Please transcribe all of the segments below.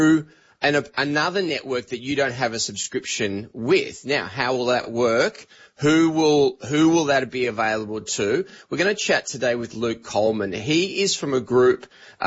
and another network that you don't have a subscription with. Now, how will that work? Who will that be available to? We're going to chat today with Luke Coleman. He is from a group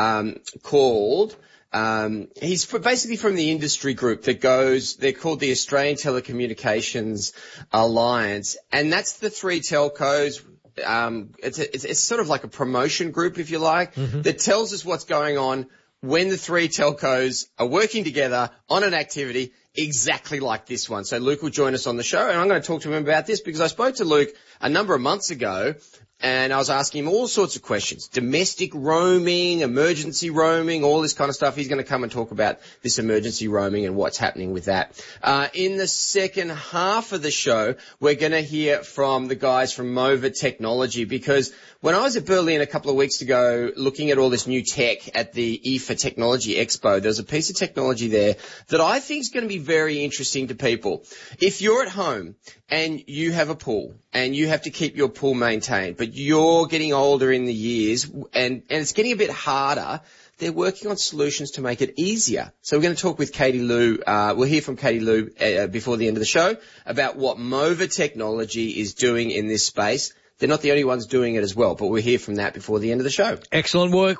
called he's basically from the industry group that they're called the Australian Telecommunications Alliance, and that's the three telcos. It's sort of like a promotion group, if you like, that tells us what's going on when the three telcos are working together on an activity exactly like this one. So Luke will join us on the show, and I'm going to talk to him about this because I spoke to Luke a number of months ago, and I was asking him all sorts of questions. Domestic roaming, emergency roaming, all this kind of stuff. He's going to come and talk about this emergency roaming and what's happening with that. In the second half of the show, we're going to hear from the guys from Mova Technology, because when I was at Berlin a couple of weeks ago looking at all this new tech at the IFA Technology Expo, there's a piece of technology there that I think is going to be very interesting to people. If you're at home and you have a pool and you have to keep your pool maintained, but you're getting older in the years and it's getting a bit harder, they're working on solutions to make it easier. So we're going to talk with Katie Lou. We'll hear from Katie Lou before the end of the show about what Mova Technology is doing in this space. They're not the only ones doing it as well, but we'll hear from that before the end of the show. Excellent work.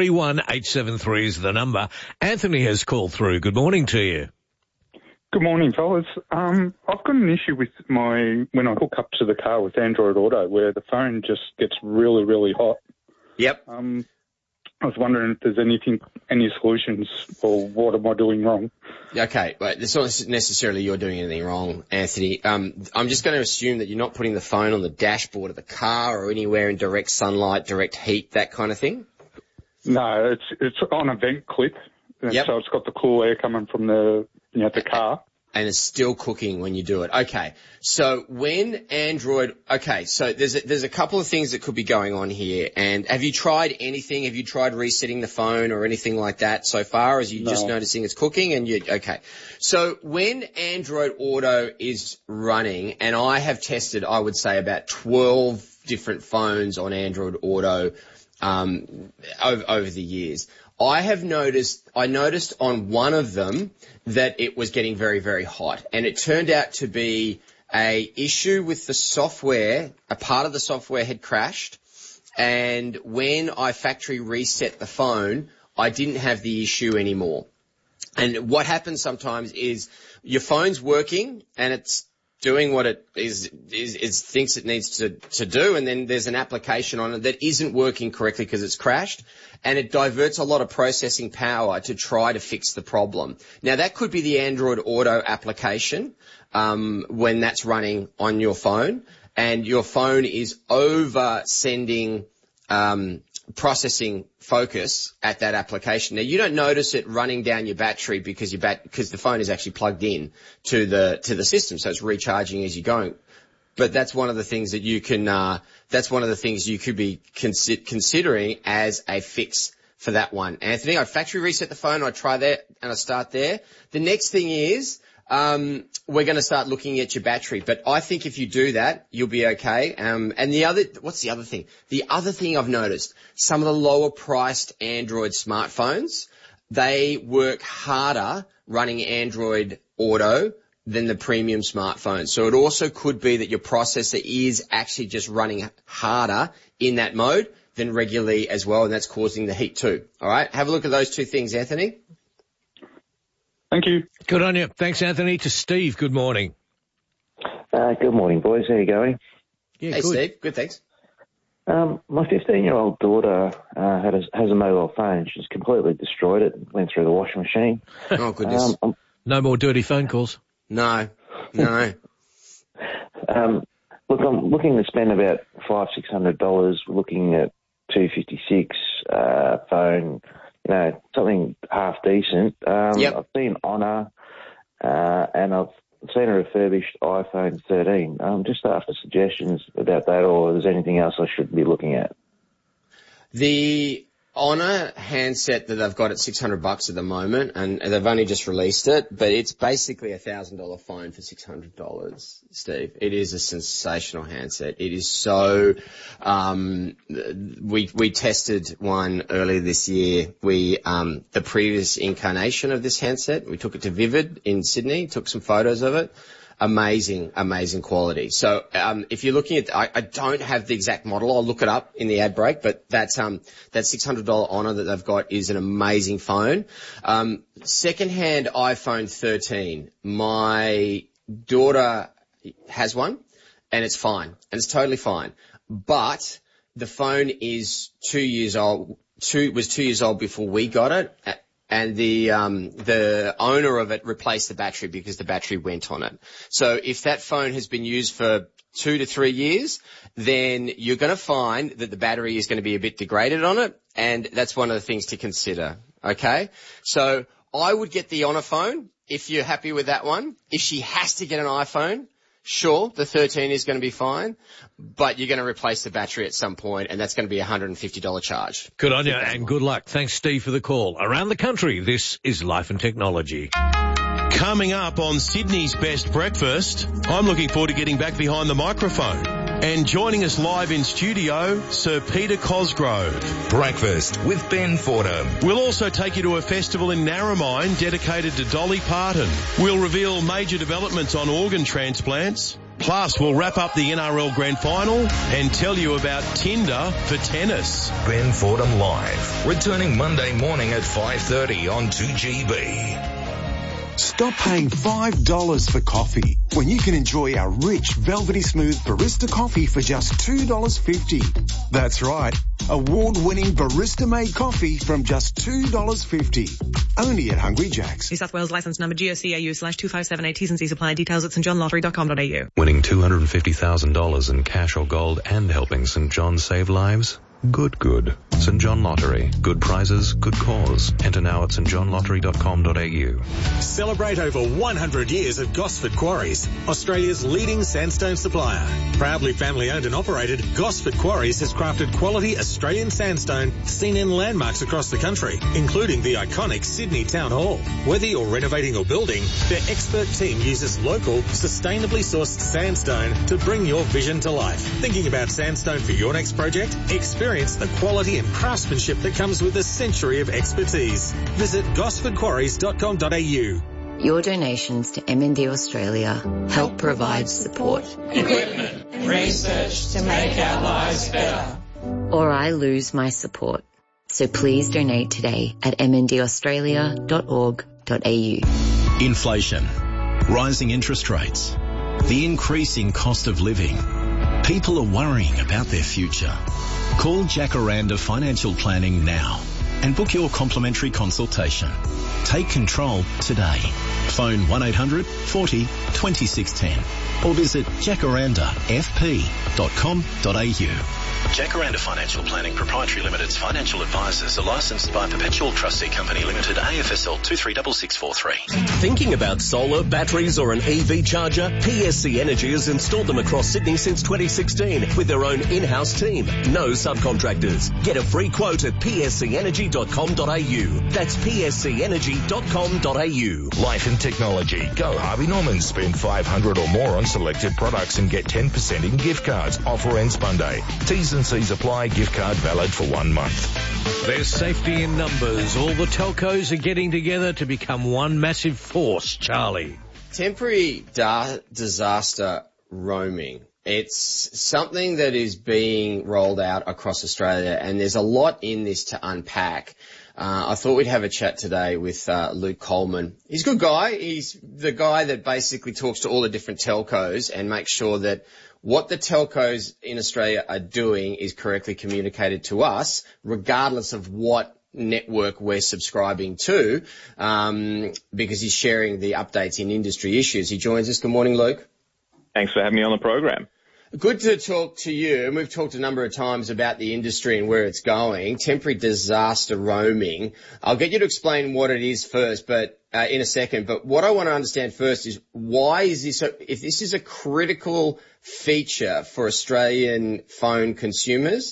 131873 is the number. Anthony has called through. Good morning to you. Good morning, fellas. I've got an issue with when I hook up to the car with Android Auto, where the phone just gets really, really hot. Yep. I was wondering if there's any solutions, or what am I doing wrong? Okay, but it's not necessarily you're doing anything wrong, Anthony. I'm just going to assume that you're not putting the phone on the dashboard of the car or anywhere in direct sunlight, direct heat, that kind of thing? No, it's on a vent clip, Yep. So it's got the cool air coming from the car. And it's still cooking when you do it. Okay. So so there's a couple of things that could be going on here. And have you tried anything? Have you tried resetting the phone or anything like that so far? As you just noticing it's cooking okay. So when Android Auto is running, and I have tested, I would say about 12 different phones on Android Auto, over the years. I noticed on one of them that it was getting very, very hot, and it turned out to be a issue with the software. A part of the software had crashed, and when I factory reset the phone, I didn't have the issue anymore. And what happens sometimes is your phone's working and it's doing what it thinks it needs to do, and then there's an application on it that isn't working correctly because it's crashed, and it diverts a lot of processing power to try to fix the problem. Now, that could be the Android Auto application when that's running on your phone, and your phone is over sending processing focus at that application. Now, you don't notice it running down your battery because the phone is actually plugged in to the system, so it's recharging as you're going. But that's one of the things that you can. That's one of the things you could be considering as a fix for that one, Anthony. I factory reset the phone. I try that and I start there. The next thing is we're going to start looking at your battery. But I think if you do that, you'll be okay. And what's the other thing? The other thing I've noticed, some of the lower priced Android smartphones, they work harder running Android Auto than the premium smartphone. So it also could be that your processor is actually just running harder in that mode than regularly as well, and that's causing the heat too. All right? Have a look at those two things, Anthony. Thank you. Good on you. Thanks, Anthony. To Steve, good morning. Good morning, boys. How are you going? Yeah, hey, good. Steve. Good, thanks. My 15-year-old daughter has a mobile phone. She's completely destroyed it and went through the washing machine. Oh, goodness. No more dirty phone calls. No. Look, I'm looking to spend about $500-600. We're looking at $256 phone, something half decent. Yep. I've seen Honor, and I've seen a refurbished iPhone 13. Just after suggestions about that, or if there's anything else I should be looking at. The Honor handset that they've got at $600 at the moment, and they've only just released it, but it's basically a $1,000 phone for $600, Steve. It is a sensational handset. It is so, we tested one earlier this year. The previous incarnation of this handset, we took it to Vivid in Sydney, took some photos of it. Amazing quality. So, if you're looking at, I don't have the exact model. I'll look it up in the ad break, but that $600 Honor that they've got is an amazing phone. Secondhand iPhone 13. My daughter has one and it's fine and it's totally fine. But the phone is 2 years old. Was 2 years old before we got it. And the owner of it replaced the battery because the battery went on it. So if that phone has been used for 2 to 3 years, then you're going to find that the battery is going to be a bit degraded on it. And that's one of the things to consider. Okay. So I would get the Honor phone if you're happy with that one. If she has to get an iPhone, sure, the 13 is going to be fine, but you're going to replace the battery at some point, and that's going to be a $150 charge. Good on you, and good luck. Thanks, Steve, for the call. Around the country, this is Life and Technology. Coming up on Sydney's Best Breakfast, I'm looking forward to getting back behind the microphone. And joining us live in studio, Sir Peter Cosgrove. Breakfast with Ben Fordham. We'll also take you to a festival in Narromine dedicated to Dolly Parton. We'll reveal major developments on organ transplants. Plus, we'll wrap up the NRL Grand Final and tell you about Tinder for tennis. Ben Fordham Live, returning Monday morning at 5:30 on 2GB. Stop paying $5 for coffee when you can enjoy our rich, velvety smooth barista coffee for just $2.50. That's right, award-winning barista-made coffee from just $2.50. Only at Hungry Jack's. New South Wales licence number GOCAU/2578. T's and C's apply. Details at stjohnlottery.com.au. Winning $250,000 in cash or gold and helping St John save lives? Good. St John Lottery. Good prizes, good cause. Enter now at stjohnlottery.com.au. Celebrate over 100 years at Gosford Quarries, Australia's leading sandstone supplier. Proudly family owned and operated, Gosford Quarries has crafted quality Australian sandstone seen in landmarks across the country, including the iconic Sydney Town Hall. Whether you're renovating or building, their expert team uses local, sustainably sourced sandstone to bring your vision to life. Thinking about sandstone for your next project? Experience the quality and craftsmanship that comes with a century of expertise. Visit gosfordquarries.com.au. Your donations to MND Australia help provide support, equipment, and research to make our lives better. Or I lose my support. So please donate today at mndaustralia.org.au. Inflation, rising interest rates, the increasing cost of living. People are worrying about their future. Call Jacaranda Financial Planning now and book your complimentary consultation. Take control today. Phone 1800 40 2610 or visit jacarandafp.com.au. Jacaranda Financial Planning Proprietary Limited's financial advisors are licensed by Perpetual Trustee Company Limited, AFSL 236643. Thinking about solar, batteries or an EV charger? PSC Energy has installed them across Sydney since 2016 with their own in-house team. No subcontractors. Get a free quote at pscenergy.com.au. That's pscenergy.com.au. Life and Technology. Go Harvey Norman. Spend $500 or more on selected products and get 10% in gift cards. Offer ends Monday. T's and C's apply. Gift card valid for 1 month. There's safety in numbers. All the telcos are getting together to become one massive force. Charlie. Temporary disaster roaming. It's something that is being rolled out across Australia, and there's a lot in this to unpack. I thought we'd have a chat today with Luke Coleman. He's a good guy. He's the guy that basically talks to all the different telcos and makes sure that what the telcos in Australia are doing is correctly communicated to us, regardless of what network we're subscribing to, because he's sharing the updates in industry issues. He joins us. Good morning, Luke. Thanks for having me on the program. Good to talk to you, and we've talked a number of times about the industry and where it's going. Temporary disaster roaming. I'll get you to explain what it is first, but in a second. But what I want to understand first is why is this? If this is a critical feature for Australian phone consumers,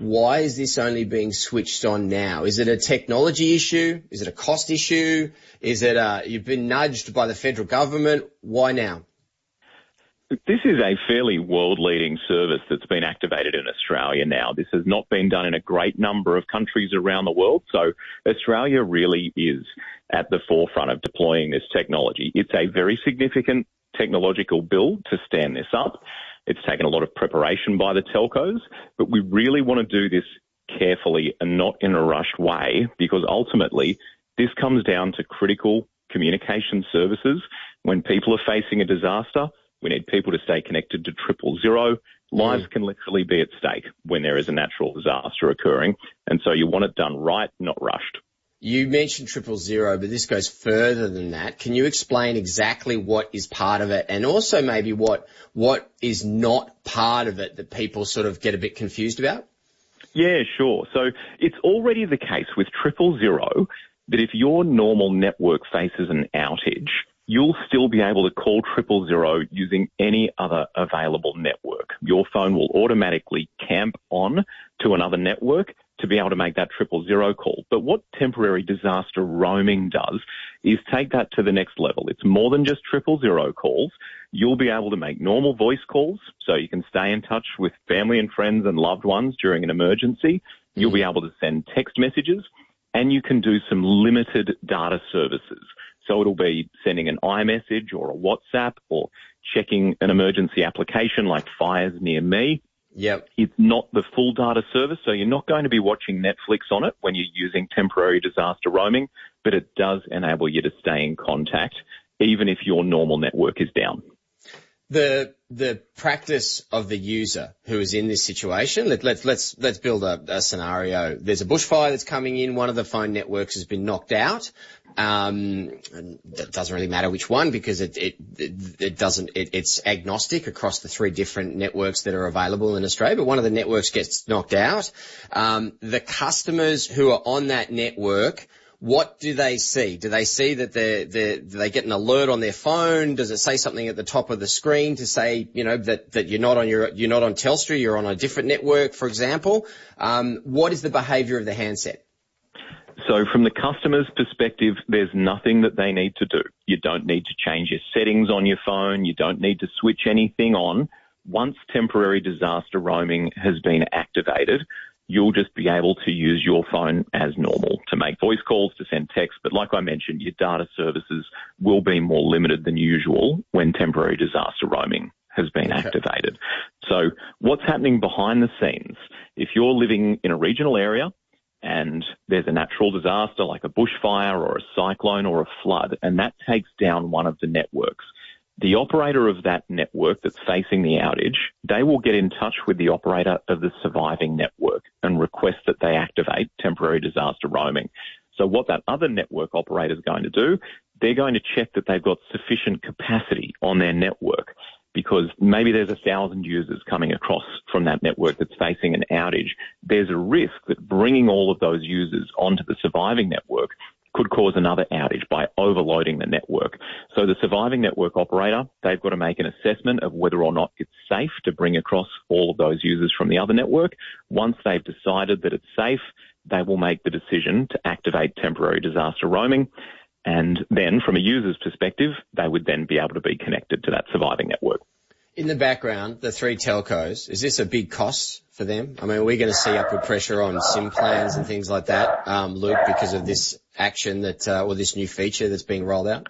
why is this only being switched on now? Is it a technology issue? Is it a cost issue? Is it you've been nudged by the federal government? Why now? This is a fairly world-leading service that's been activated in Australia now. This has not been done in a great number of countries around the world, so Australia really is at the forefront of deploying this technology. It's a very significant technological build to stand this up. It's taken a lot of preparation by the telcos, but we really want to do this carefully and not in a rushed way, because ultimately this comes down to critical communication services. When people are facing a disaster, we need people to stay connected to 000. Lives can literally be at stake when there is a natural disaster occurring, and so you want it done right, not rushed. You mentioned 000, but this goes further than that. Can you explain exactly what is part of it, and also maybe what is not part of it that people sort of get a bit confused about? Yeah, sure. So it's already the case with 000 that if your normal network faces an outage, you'll still be able to call 000 using any other available network. Your phone will automatically camp on to another network to be able to make that 000 call. But what temporary disaster roaming does is take that to the next level. It's more than just 000 calls. You'll be able to make normal voice calls so you can stay in touch with family and friends and loved ones during an emergency. You'll be able to send text messages, and you can do some limited data services. So it'll be sending an iMessage or a WhatsApp or checking an emergency application like Fires Near Me. Yep. It's not the full data service, so you're not going to be watching Netflix on it when you're using temporary disaster roaming, but it does enable you to stay in contact even if your normal network is down. The practice of the user who is in this situation, let's build a scenario. There's a bushfire that's coming in. One of the phone networks has been knocked out. And it doesn't really matter which one, because it's agnostic across the three different networks that are available in Australia. But one of the networks gets knocked out. The customers who are on that network, what do they see? Do they see that do they get an alert on their phone? Does it say something at the top of the screen to say, that you're not on Telstra, you're on a different network, for example? What is the behaviour of the handset? So from the customer's perspective, there's nothing that they need to do. You don't need to change your settings on your phone. You don't need to switch anything on. Once temporary disaster roaming has been activated, you'll just be able to use your phone as normal to make voice calls, to send text. But like I mentioned, your data services will be more limited than usual when temporary disaster roaming has been activated. So what's happening behind the scenes, if you're living in a regional area and there's a natural disaster like a bushfire or a cyclone or a flood, and that takes down one of the networks, the operator of that network that's facing the outage, they will get in touch with the operator of the surviving network and request that they activate temporary disaster roaming. So what that other network operator is going to do, they're going to check that they've got sufficient capacity on their network, because maybe there's 1,000 users coming across from that network that's facing an outage. There's a risk that bringing all of those users onto the surviving network could cause another outage by overloading the network. So the surviving network operator, they've got to make an assessment of whether or not it's safe to bring across all of those users from the other network. Once they've decided that it's safe, they will make the decision to activate temporary disaster roaming. And then from a user's perspective, they would then be able to be connected to that surviving network. In the background, the three telcos, is this a big cost for them? I mean, are we going to see upward pressure on SIM plans and things like that, Luke, because of this action or this new feature that's being rolled out?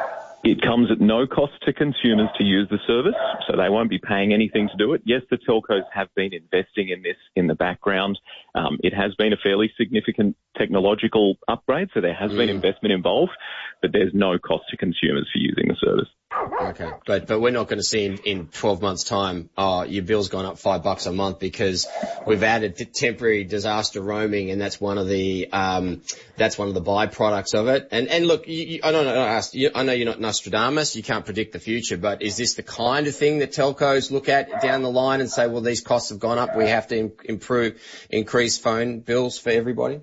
It comes at no cost to consumers to use the service, so they won't be paying anything to do it. Yes, the telcos have been investing in this in the background. It has been a fairly significant technological upgrade, so there has been investment involved, but there's no cost to consumers for using the service. Okay, but we're not going to see in 12 months' time, your bill's gone up $5 a month because we've added temporary disaster roaming, and that's one of the byproducts of it. And look, I know you're not Nostradamus, you can't predict the future, but is this the kind of thing that telcos look at down the line and say, well, these costs have gone up, we have to increase phone bills for everybody?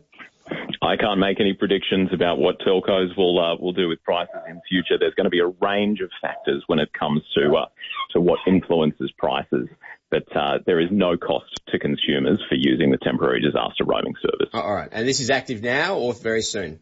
I can't make any predictions about what telcos will do with prices in future. There's going to be a range of factors when it comes to what influences prices. But there is no cost to consumers for using the temporary disaster roaming service. All right. And this is active now or very soon?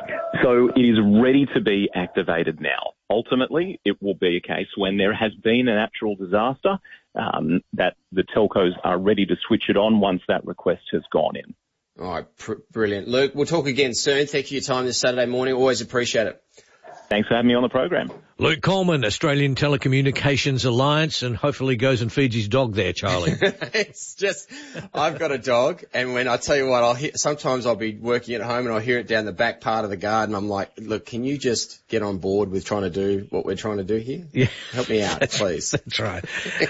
So it is ready to be activated now. Ultimately, it will be a case when there has been a natural disaster that the telcos are ready to switch it on once that request has gone in. All right, brilliant. Luke, we'll talk again soon. Thank you for your time this Saturday morning. Always appreciate it. Thanks for having me on the program. Luke Coleman, Australian Telecommunications Alliance, and hopefully goes and feeds his dog there, Charlie. It's just, I've got a dog, and when I tell you what, sometimes I'll be working at home and I'll hear it down the back part of the garden. I'm like, look, can you just get on board with trying to do what we're trying to do here? Yeah. Help me out, please. That's right.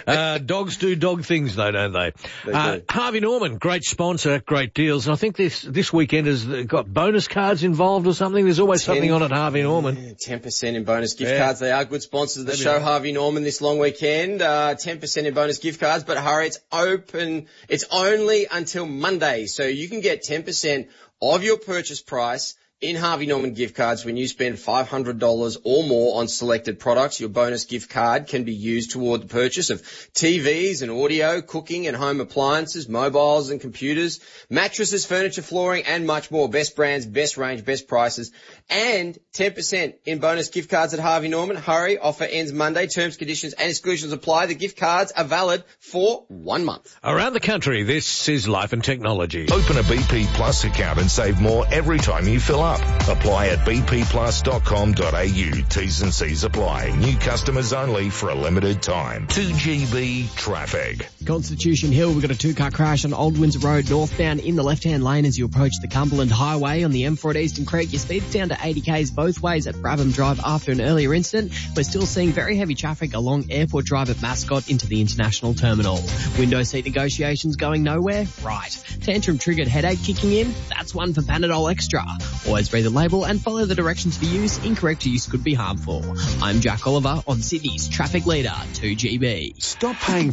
Dogs do dog things though, don't they? They do. Harvey Norman, great sponsor, great deals. And I think this weekend has got bonus cards involved or something. There's always something on at Harvey Norman. 10% in bonus gift cards. They are good sponsors of the show, Harvey Norman, this long weekend. 10% in bonus gift cards, but hurry, it's open. It's only until Monday. So you can get 10% of your purchase price in Harvey Norman gift cards when you spend $500 or more on selected products. Your bonus gift card can be used toward the purchase of TVs and audio, cooking and home appliances, mobiles and computers, mattresses, furniture, flooring and much more. Best brands, best range, best prices and 10% in bonus gift cards at Harvey Norman. Hurry, offer ends Monday. Terms, conditions and exclusions apply. The gift cards are valid for 1 month. Around the country, this is Life and Technology. Open a BP Plus account and save more every time you fill up. Apply at bpplus.com.au. T's and C's apply. New customers only for a limited time. 2GB traffic. Constitution Hill, we've got a 2-car crash on Old Windsor Road northbound in the left-hand lane as you approach the Cumberland Highway on the M4 at Eastern Creek. Your speed's down to 80 k's both ways at Brabham Drive after an earlier incident. We're still seeing very heavy traffic along Airport Drive at Mascot into the International Terminal. Window seat negotiations going nowhere? Right. Tantrum triggered headache kicking in? That's one for Panadol Extra. Always read the label and follow the directions for use. Incorrect use could be harmful. I'm Jack Oliver on Sydney's traffic leader, 2GB. Stop paying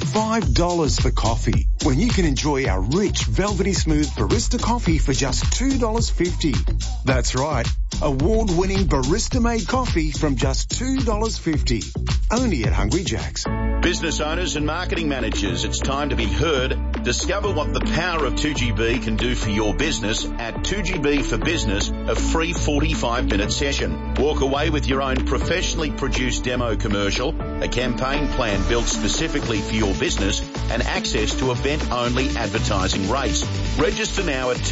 $5 for coffee when you can enjoy our rich, velvety smooth barista coffee for just $2.50. That's right. Award-winning barista-made coffee from just $2.50. Only at Hungry Jack's. Business owners and marketing managers, it's time to be heard. Discover what the power of 2GB can do for your business at 2GB for Business, a free 45-minute session. Walk away with your own professionally produced demo commercial, a campaign plan built specifically for your business, and access to event-only advertising rates. Register now at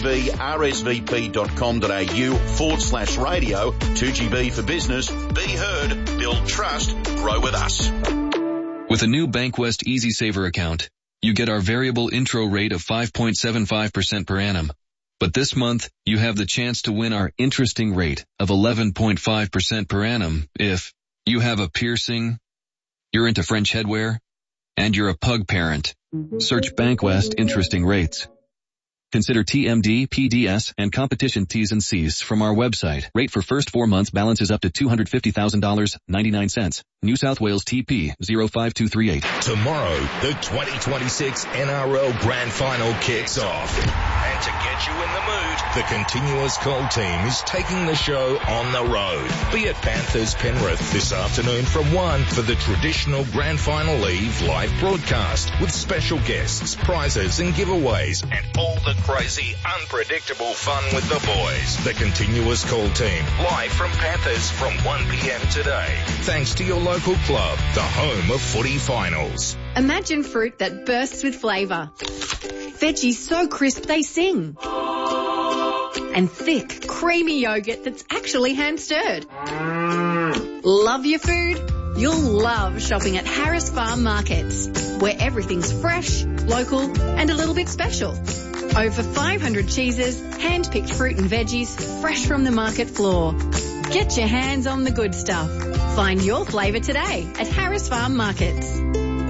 2gbrsvp.com.au/radio. 2GB for Business. Be heard, build trust, grow with us. With a new Bankwest Easy Saver account, you get our variable intro rate of 5.75% per annum. But this month, you have the chance to win our interesting rate of 11.5% per annum if you have a piercing, you're into French headwear, and you're a pug parent. Search Bankwest Interesting Rates. Consider TMD, PDS, and competition T's and C's from our website. Rate for first 4 months balances up to $250,000, 99 cents. New South Wales TP 05238. Tomorrow, the 2026 NRL Grand Final kicks off. And to get you in the mood, the Continuous Cold team is taking the show on the road. Be at Panthers Penrith this afternoon from 1 for the traditional Grand Final Eve live broadcast with special guests, prizes and giveaways and all the crazy, unpredictable fun with the boys. The Continuous Cold team, live from Panthers from 1 p.m. today. Thanks to your local club, the home of footy finals. Imagine fruit that bursts with flavour. Veggies so crisp they sing. And thick, creamy yogurt that's actually hand-stirred. Love your food? You'll love shopping at Harris Farm Markets, where everything's fresh, local and a little bit special. Over 500 cheeses, hand-picked fruit and veggies, fresh from the market floor. Get your hands on the good stuff. Find your flavour today at Harris Farm Markets.